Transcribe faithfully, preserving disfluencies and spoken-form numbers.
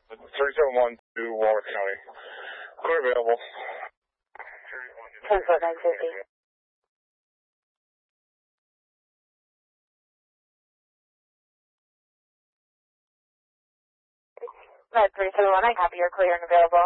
three seven one to Walworth County. Clear available. ten foot nine fifty. Med three seven one, I copy, you're clear and available.